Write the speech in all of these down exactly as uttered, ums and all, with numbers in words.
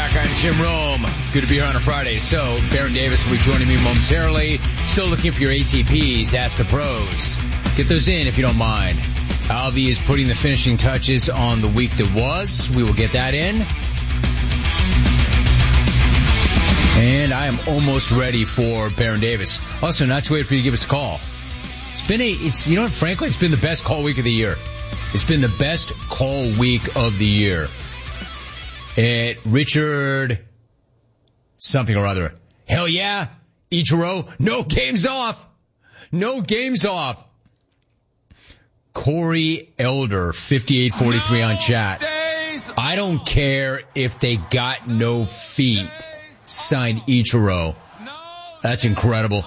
back. I'm Jim Rome. Good to be here on a Friday. So, Baron Davis will be joining me momentarily. Still looking for your A T Ps. Ask the pros. Get those in if you don't mind. Alvy is putting the finishing touches on the week that was. We will get that in. And I am almost ready for Baron Davis. Also, not to wait for you to give us a call. It's been a, it's, you know what, frankly, it's been the best call week of the year. It's been the best call week of the year. At Richard something or other. Hell yeah. Ichiro. No games off. No games off. Corey Elder, fifty-eight forty-three on chat. I don't care if they got no feet. Signed Ichiro. That's incredible.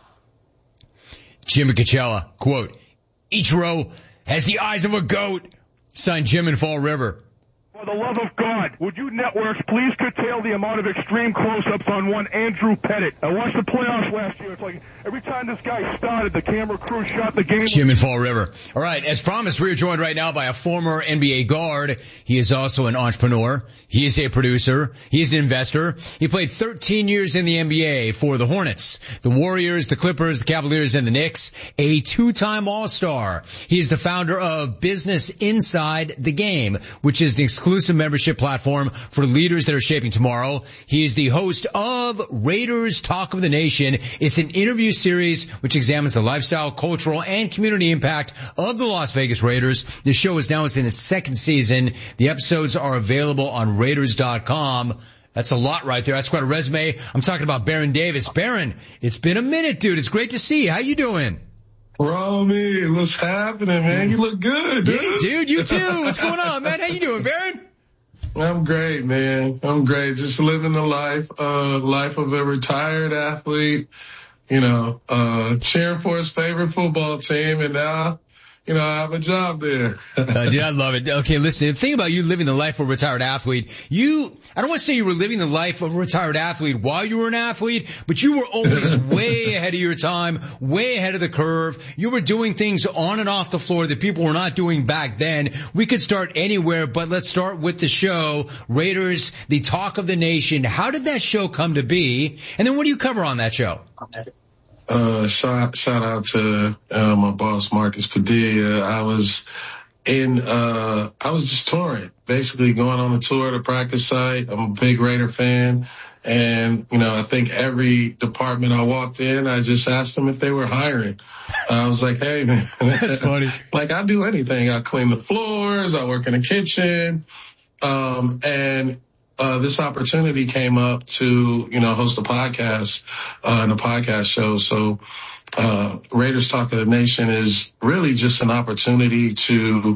Jim Coachella, quote, Ichiro has the eyes of a goat. Signed Jim in Fall River. For the love of God, would you networks please curtail the amount of extreme close-ups on one Andrew Pettit? I watched the playoffs last year. It's like every time this guy started, the camera crew shot the game. Jim in Fall River. All right, as promised, we are joined right now by a former N B A guard. He is also an entrepreneur. He is a producer. He is an investor. He played thirteen years in the N B A for the Hornets, the Warriors, the Clippers, the Cavaliers, and the Knicks. A two-time All-Star. He is the founder of Business Inside the Game, which is the exclusive exclusive membership platform for leaders that are shaping tomorrow. He is the host of Raiders Talk of the Nation. It's an interview series which examines the lifestyle, cultural, and community impact of the Las Vegas Raiders. The show is now in its second season. The episodes are available on Raiders dot com. That's a lot right there. That's quite a resume. I'm talking about Baron Davis. Baron, it's been a minute, dude. It's great to see you. How you doing? Romy, what's happening, man? You look good, dude. Yeah, dude, you too. What's going on, man? How you doing, Baron? I'm great, man. I'm great. Just living the life, uh, life of a retired athlete, you know, uh, cheering for his favorite football team, and now, you know, I have a job there. uh, dude, I love it. Okay, listen, the thing about you living the life of a retired athlete, you, I don't want to say you were living the life of a retired athlete while you were an athlete, but you were always way ahead of your time, way ahead of the curve. You were doing things on and off the floor that people were not doing back then. We could start anywhere, but let's start with the show, Raiders, the Talk of the Nation. How did that show come to be? And then what do you cover on that show? Uh, shout, shout out to, uh, my boss, Marcus Padilla. I was in, uh, I was just touring, basically going on a tour to practice site. I'm a big Raider fan. And, you know, I think every department I walked in, I just asked them if they were hiring. I was like, hey, man. That's funny. Like, I do anything. I clean the floors. I work in the kitchen. Um, and, Uh, this opportunity came up to, you know, host a podcast, uh, and a podcast show. So, uh, Raiders Talk of the Nation is really just an opportunity to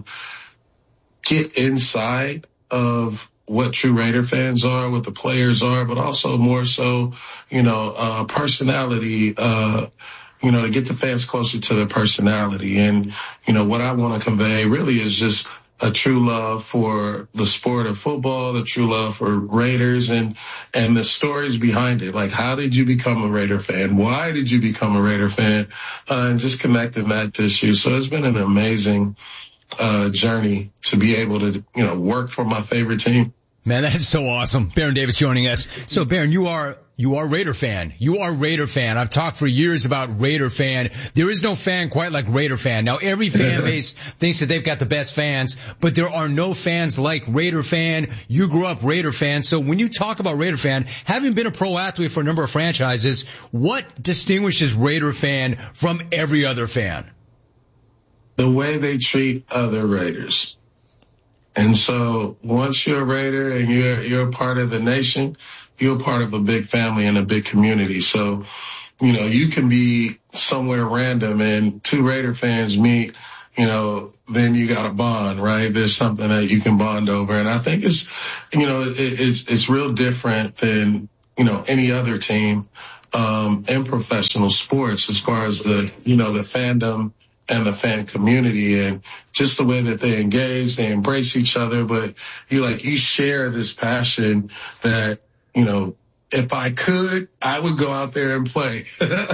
get inside of what true Raider fans are, what the players are, but also more so, you know, uh, personality, uh, you know, to get the fans closer to their personality. And, you know, what I want to convey really is just a true love for the sport of football, the true love for Raiders, and and the stories behind it. Like, how did you become a Raider fan? Why did you become a Raider fan? Uh, and just connecting that to issue. So it's been an amazing uh journey to be able to, you know, work for my favorite team. Man, that is so awesome. Baron Davis joining us. So, Baron, you are you are Raider fan. You are Raider fan. I've talked for years about Raider fan. There is no fan quite like Raider fan. Now, every fan base thinks that they've got the best fans, but there are no fans like Raider fan. You grew up Raider fan. So when you talk about Raider fan, having been a pro athlete for a number of franchises, what distinguishes Raider fan from every other fan? The way they treat other Raiders. And so once you're a Raider and you're, you're a part of the nation, you're a part of a big family and a big community. So, you know, you can be somewhere random and two Raider fans meet, you know, then you got a bond, right? There's something that you can bond over. And I think it's, you know, it, it's, it's real different than, you know, any other team, um, in professional sports as far as the, you know, the fandom and the fan community and just the way that they engage, they embrace each other. But you like, you share this passion that, you know, if I could, I would go out there and play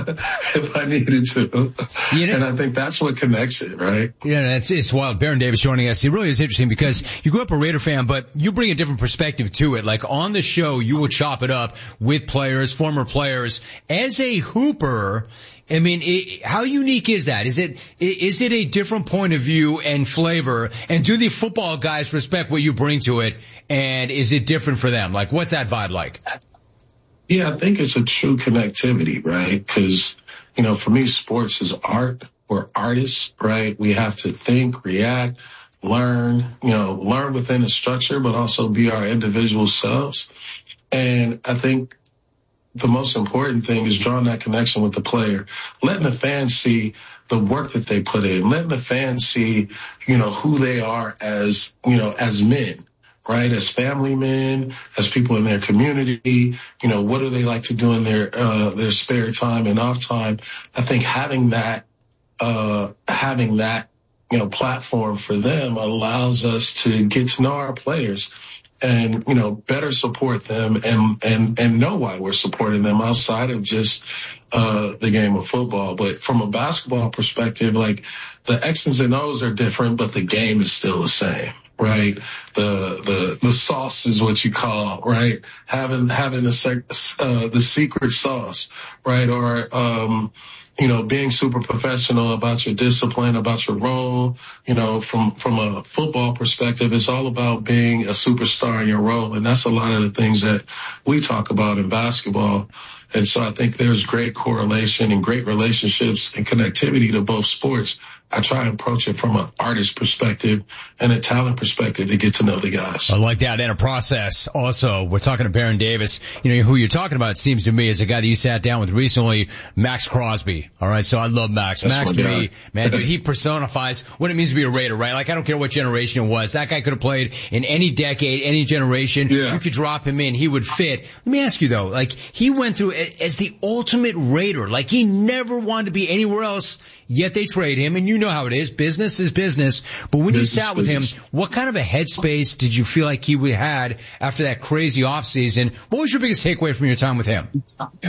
if I needed to. You know, and I think that's what connects it, right? Yeah, it's, it's wild. Baron Davis joining us. It really is interesting because you grew up a Raider fan, but you bring a different perspective to it. Like on the show, you will chop it up with players, former players. As a hooper, I mean, it, how unique is that? Is it, is it a different point of view and flavor? And do the football guys respect what you bring to it? And is it different for them? Like, what's that vibe like? Yeah, I think it's a true connectivity, right? Because, you know, for me, sports is art. We're artists, right? We have to think, react, learn, you know, learn within a structure, but also be our individual selves. And I think the most important thing is drawing that connection with the player, letting the fans see the work that they put in, letting the fans see, you know, who they are as, you know, as men. Right, as family men, as people in their community, you know, what do they like to do in their uh their spare time and off time? I think having that uh having that, you know, platform for them allows us to get to know our players and, you know, better support them and and and know why we're supporting them outside of just uh the game of football. But from a basketball perspective, like the X's and O's are different, but the game is still the same. Right. The, the, the sauce is what you call, right? Having, having the, sec, uh, the secret sauce, right? Or, um, you know, being super professional about your discipline, about your role, you know, from, from a football perspective, it's all about being a superstar in your role. And that's a lot of the things that we talk about in basketball. And so I think there's great correlation and great relationships and connectivity to both sports. I try and approach it from an artist perspective and a talent perspective to get to know the guys. I like that. And a process also. We're talking to Baron Davis. You know, who you're talking about, it seems to me, is a guy that you sat down with recently, Max Crosby. All right. So I love Max. That's Max to me, man, dude, he personifies what it means to be a Raider, right? Like, I don't care what generation it was. That guy could have played in any decade, any generation. Yeah. You could drop him in. He would fit. Let me ask you though, like, he went through as the ultimate Raider. Like, he never wanted to be anywhere else, yet they trade him. And you know how it is. Business is business. But when business, you sat with business. him, what kind of a headspace did you feel like he had after that crazy offseason? What was your biggest takeaway from your time with him?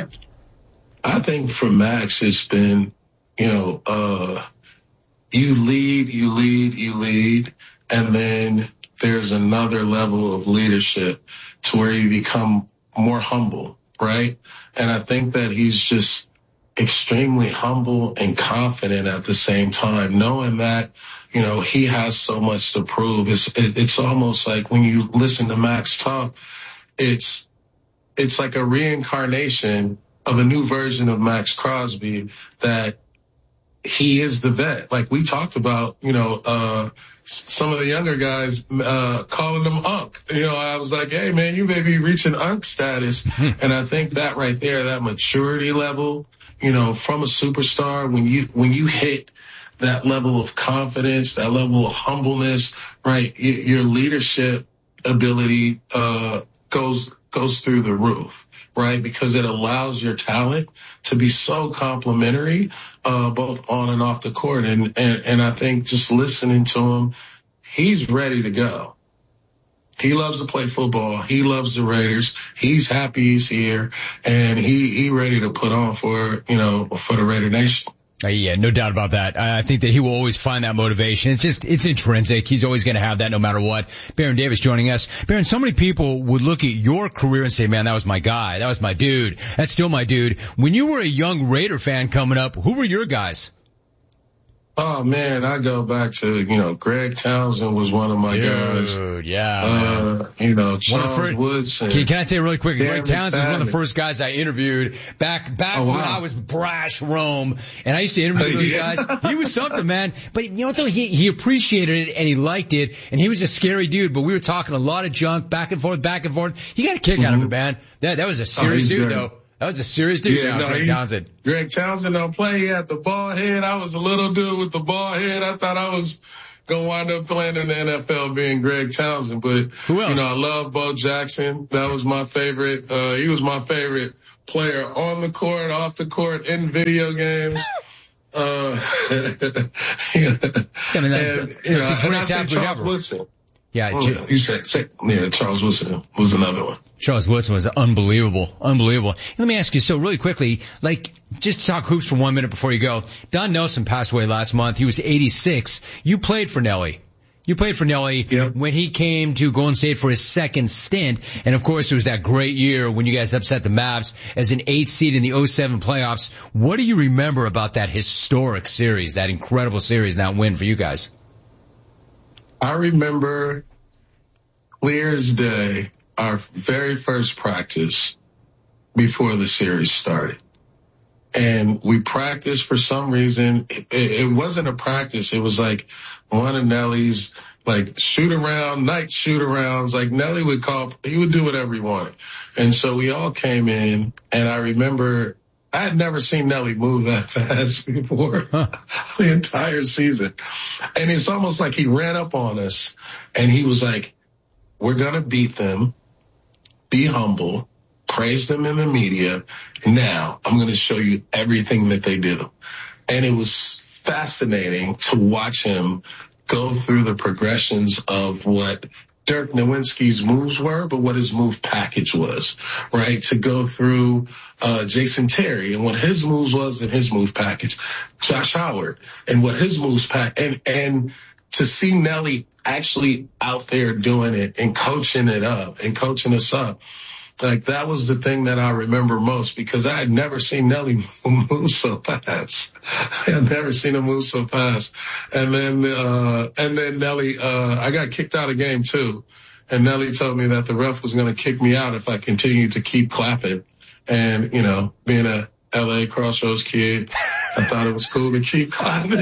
I think for Max, it's been, you know, uh, you lead, you lead, you lead, and then there's another level of leadership to where you become more humble, right? And I think that he's just extremely humble and confident at the same time, knowing that, you know, he has so much to prove. It's, it, it's almost like when you listen to Max talk, it's, it's like a reincarnation of a new version of Max Crosby, that he is the vet. Like we talked about, you know, uh, some of the younger guys, uh, calling them Unc. You know, I was like, hey man, you may be reaching Unc status. And I think that right there, that maturity level, you know, from a superstar, when you, when you hit that level of confidence, that level of humbleness, right, your leadership ability, uh, goes, goes through the roof, right? Because it allows your talent to be so complementary, uh, both on and off the court. And, and, and I think just listening to him, he's ready to go. He loves to play football. He loves the Raiders. He's happy he's here, and he, he ready to put on for, you know, for the Raider Nation. Uh, yeah, no doubt about that. I think that he will always find that motivation. It's just, it's intrinsic. He's always going to have that no matter what. Baron Davis joining us. Baron, so many people would look at your career and say, man, that was my guy. That was my dude. That's still my dude. When you were a young Raider fan coming up, who were your guys? Oh man, I go back to, you know, Greg Townsend was one of my Dude, guys. Dude, yeah. Uh, you know, Charles first, Woodson. Can, can I say really quick, Darren Greg Townsend was one of the McFadden. first guys I interviewed back, back Oh, wow. when I was brash Rome, and I used to interview those Yeah. guys. He was something, man. But you know what though? He, he appreciated it and he liked it, and he was a scary dude, but we were talking a lot of junk, back and forth, back and forth. He got a kick mm-hmm. out of it, man. That, that was a serious oh, dude great. though. That was a serious dude, Yeah, now, no, Greg he, Townsend. Greg Townsend don't play. He had the ball head. I was a little dude with the ball head. I thought I was going to wind up playing in the N F L being Greg Townsend. But, Who else? you know, I love Bo Jackson. That was my favorite. Uh, he was my favorite player on the court, off the court, in video games. Uh, yeah. I mean, that, and, you know, the and I greatest say athlete Charles ever. Woodson. Yeah, oh, yeah. You said, said, yeah, Charles Woodson was another one. Charles Woodson was unbelievable, unbelievable. Let me ask you, so really quickly, like, just to talk hoops for one minute before you go. Don Nelson passed away last month. He was eighty-six. You played for Nelly. You played for Nelly yep. when he came to Golden State for his second stint. And of course, it was that great year when you guys upset the Mavs as an eighth seed in the oh seven playoffs. What do you remember about that historic series, that incredible series, and that win for you guys? I remember clear as day our very first practice before the series started. And we practiced for some reason. It, it wasn't a practice. It was like one of Nelly's like shoot around, night shoot arounds. Like Nelly would call, he would do whatever he wanted. And so we all came in, and I remember I had never seen Nelly move that fast before huh. the entire season. And it's almost like he ran up on us and he was like, we're going to beat them. Be humble. Praise them in the media. Now I'm going to show you everything that they do. And it was fascinating to watch him go through the progressions of what Dirk Nowitzki's moves were, but what his move package was, right? To go through uh Jason Terry and what his moves was and his move package. Josh Howard and what his moves pack and and to see Nelly actually out there doing it and coaching it up and coaching us up. Like, that was the thing that I remember most, because I had never seen Nelly move so fast. I had never seen him move so fast. And then, uh, and then Nelly, uh, I got kicked out of game too. And Nelly told me that the ref was going to kick me out if I continued to keep clapping. And, you know, being a L A Crossroads kid, I thought it was cool to keep clapping.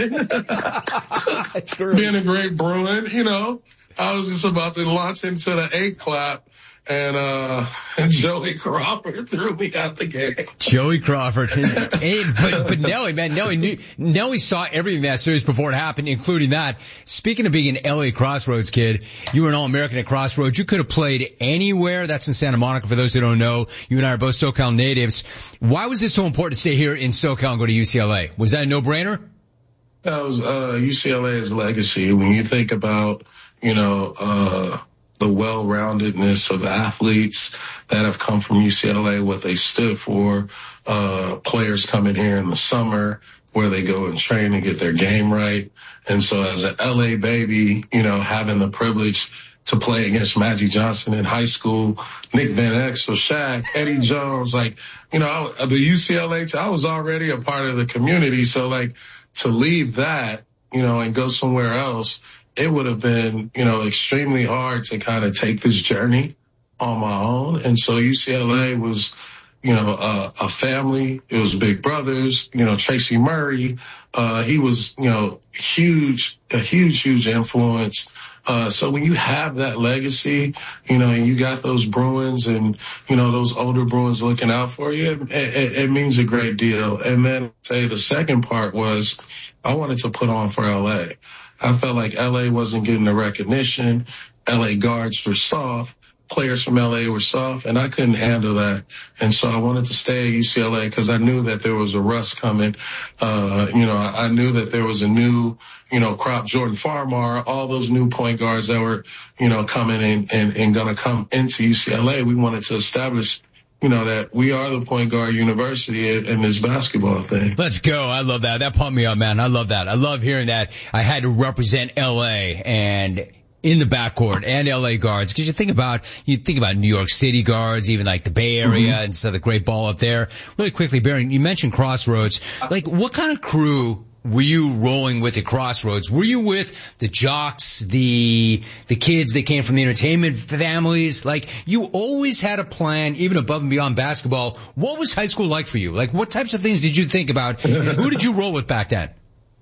That's great. Being a great Bruin, you know, I was just about to launch into the A clap. And, uh, and Joey Crawford threw me out the game. Joey Crawford. And, and, but, but Nelly, man, Nelly knew, Nelly saw everything in that series before it happened, including that. Speaking of being an L A Crossroads kid, you were an All-American at Crossroads. You could have played anywhere. That's in Santa Monica, for those who don't know. You and I are both SoCal natives. Why was it so important to stay here in SoCal and go to U C L A? Was that a no-brainer? That was, uh, U C L A's legacy. When you think about, you know, uh, the well-roundedness of athletes that have come from U C L A, what they stood for, uh, players coming here in the summer where they go and train and get their game right. And so as an L A baby, you know, having the privilege to play against Magic Johnson in high school, Nick Van Exel, Shaq, Eddie Jones, like, you know, I, the U C L A, I was already a part of the community. So like to leave that, you know, and go somewhere else, it would have been, you know, extremely hard to kind of take this journey on my own. And so U C L A was, you know, uh, a family. It was big brothers, you know, Tracy Murray. Uh, he was, you know, huge, a huge, huge influence. Uh, so when you have that legacy, you know, and you got those Bruins and, you know, those older Bruins looking out for you, it, it, it means a great deal. And then say the second part was I wanted to put on for L A. I felt like L A wasn't getting the recognition. L A guards were soft. Players from L A were soft, and I couldn't handle that. And so I wanted to stay at U C L A because I knew that there was a rust coming. Uh, you know, I knew that there was a new, you know, crop, Jordan Farmar, all those new point guards that were, you know, coming in and, and going to come into U C L A. We wanted to establish, you know, that we are the point guard university in this basketball thing. Let's go. I love that. That pumped me up, man. I love that. I love hearing that. I had to represent L A and in the backcourt and L A guards. Cause you think about, you think about New York City guards, even like the Bay Area mm-hmm. and so the great ball up there. Really quickly, Baron, you mentioned Crossroads. Like what kind of crew were you rolling with at Crossroads? Were you with the jocks, the the kids that came from the entertainment families? Like, you always had a plan, even above and beyond basketball. What was high school like for you? Like, what types of things did you think about? And who did you roll with back then?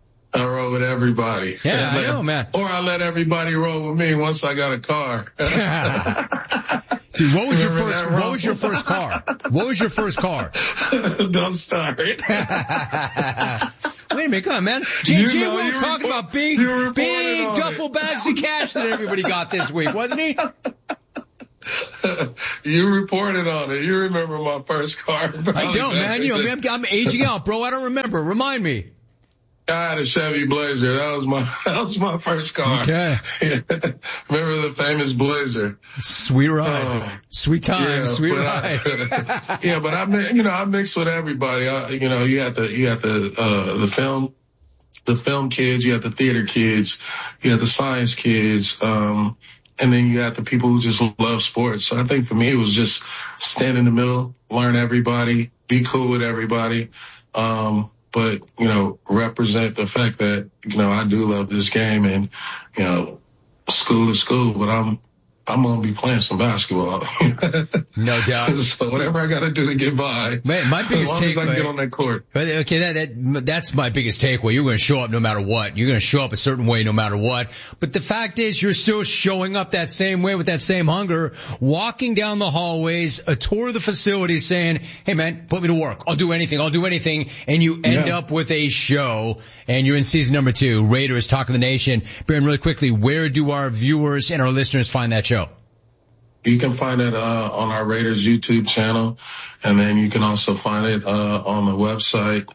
I roll with everybody. Yeah, I know, man. Or I let everybody roll with me once I got a car. Dude, what was Remember your first, what was your first car? What was your first car? Don't start. Wait a minute, come on, man. J J was talking report, about big, big duffel bags of cash that everybody got this week, wasn't he? You reported on it. You remember my first car. I don't, man. You know, I'm, I'm aging out, bro. I don't remember. Remind me. I had a Chevy Blazer. That was my that was my first car. Okay. Remember the famous Blazer? Sweet ride, oh, sweet time, yeah, sweet ride. I, yeah, but I, you know, I mixed with everybody. I, you know, you had the you had the uh the film, the film kids, you had the theater kids, you had the science kids, um, and then you had the people who just love sports. So I think for me, it was just stand in the middle, learn everybody, be cool with everybody. Um, But, you know, represent the fact that, you know, I do love this game and, you know, school is school, but I'm, I'm going to be playing some basketball. No doubt. So whatever I got to do to get by. Man, my biggest as long takeaway. as I can get on that court. But okay, that, that that's my biggest takeaway. You're going to show up no matter what. You're going to show up a certain way no matter what. But the fact is, you're still showing up that same way with that same hunger, walking down the hallways, a tour of the facility, saying, "Hey man, put me to work. I'll do anything. I'll do anything." And you end Yeah. up with a show, and you're in season number two. Raiders Talk of the Nation. Baron, really quickly, where do our viewers and our listeners find that show? You can find it uh on our Raiders YouTube channel, and then you can also find it uh on the website.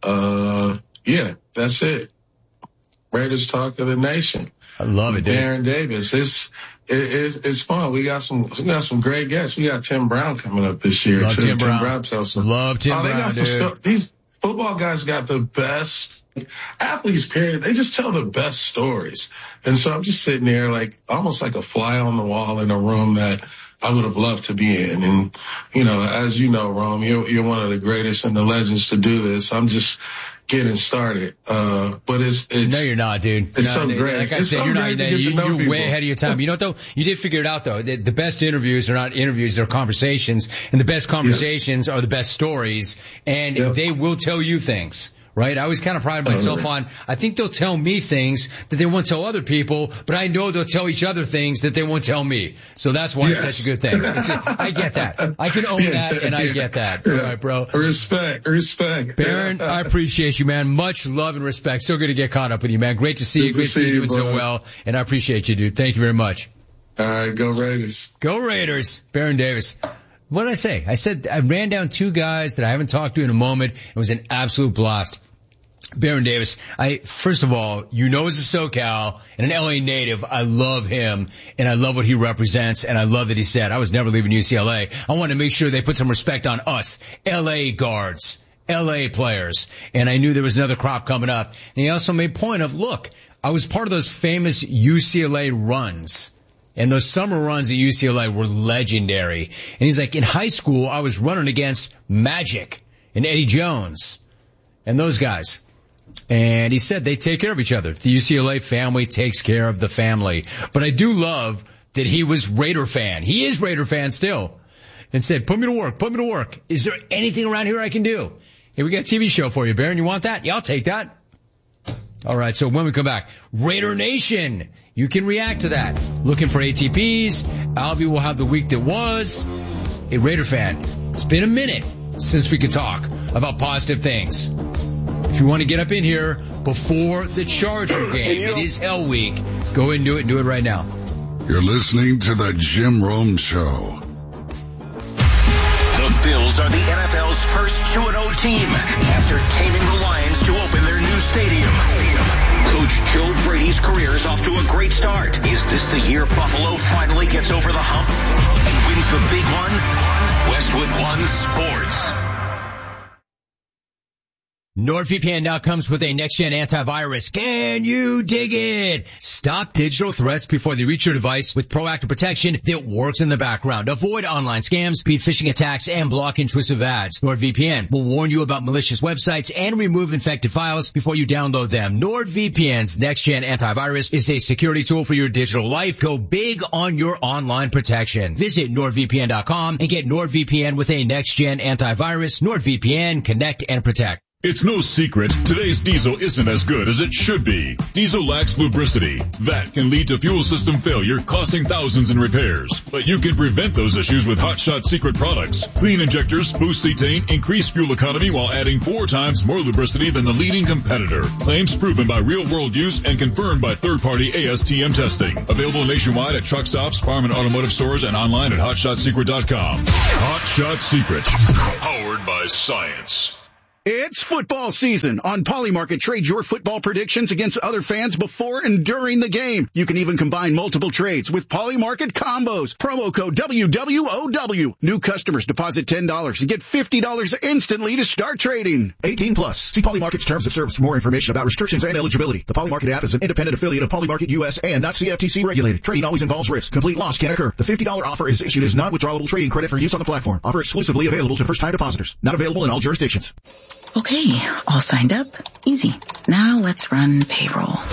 Uh yeah, that's it. Raiders Talk of the Nation. I love it, dude. Baron Davis. It's it, it's it's fun. We got some we got some great guests. We got Tim Brown coming up this year. Love too. Tim Brown. Brown tells some, Love Tim oh, they Brown, got some dude. stuff. These football guys got the best athletes, period. They just tell the best stories. And so I'm just sitting there like almost like a fly on the wall in a room that I would have loved to be in. And, you know, as you know, Rome, you're, you're one of the greatest and the legends to do this. I'm just getting started. Uh, but it's, it's. No, you're not, dude. It's no, so dude. great. Like I It's said, so you're not, great to you, get to know you're people. way ahead of your time. You know what though? You did figure it out though. The, the best interviews are not interviews, they're conversations. And the best conversations yeah. are the best stories. And yep. they will tell you things. Right? I always kind of pride myself on, I think they'll tell me things that they won't tell other people, but I know they'll tell each other things that they won't tell me. So that's why yes. it's such a good thing. It's a, I get that. I can own that and I get that. Yeah. All right, bro. Respect, respect. Baron, I appreciate you, man. Much love and respect. So good to get caught up with you, man. Great to see good you. Great to see you doing so well. And I appreciate you, dude. Thank you very much. All right, go Raiders. Go Raiders. Baron Davis. What did I say? I said I ran down two guys that I haven't talked to in a moment. It was an absolute blast. Baron Davis, I, first of all, you know, as a SoCal and an L A native, I love him and I love what he represents and I love that he said, I was never leaving U C L A. I want to make sure they put some respect on us, L A guards, L A players. And I knew there was another crop coming up. And he also made point of, look, I was part of those famous U C L A runs. And those summer runs at U C L A were legendary. And he's like, in high school, I was running against Magic and Eddie Jones and those guys. And he said they take care of each other. The U C L A family takes care of the family. But I do love that he was Raider fan. He is Raider fan still. And said, put me to work, put me to work. Is there anything around here I can do? Hey, we got a T V show for you, Baron. You want that? Yeah, I'll take that. All right, so when we come back, Raider Nation, you can react to that. Looking for A T Ps. Alvy will have the week that was. Hey, Raider fan, it's been a minute since we could talk about positive things. If you want to get up in here before the Charger game, it is Hell Week. Go and do it and do it right now. You're listening to the Jim Rome Show. The Bills are the N F L's first two and oh team after taming the Lions to open their new stadium. Coach Joe Brady's career is off to a great start. Is this the year Buffalo finally gets over the hump and wins the big one? Westwood One Sports. NordVPN now comes with a next-gen antivirus. Can you dig it? Stop digital threats before they reach your device with proactive protection that works in the background. Avoid online scams, beat phishing attacks, and block intrusive ads. NordVPN will warn you about malicious websites and remove infected files before you download them. NordVPN's next-gen antivirus is a security tool for your digital life. Go big on your online protection. Visit NordVPN dot com and get NordVPN with a next-gen antivirus. NordVPN, connect and protect. It's no secret, today's diesel isn't as good as it should be. Diesel lacks lubricity. That can lead to fuel system failure, costing thousands in repairs. But you can prevent those issues with Hot Shot Secret products. Clean injectors, boost cetane, increase fuel economy while adding four times more lubricity than the leading competitor. Claims proven by real-world use and confirmed by third-party A S T M testing. Available nationwide at truck stops, farm and automotive stores, and online at hot shot secret dot com. Hot Shot Secret. Powered by science. It's football season. On Polymarket, trade your football predictions against other fans before and during the game. You can even combine multiple trades with Polymarket combos. Promo code W W O W. New customers deposit ten dollars and get fifty dollars instantly to start trading. eighteen plus. See Polymarket's terms of service for more information about restrictions and eligibility. The Polymarket app is an independent affiliate of Polymarket U S and not C F T C regulated. Trading always involves risk. Complete loss can occur. The fifty dollars offer is issued as non-withdrawable trading credit for use on the platform. Offer exclusively available to first-time depositors. Not available in all jurisdictions. Okay, all signed up. Easy. Now let's run payroll.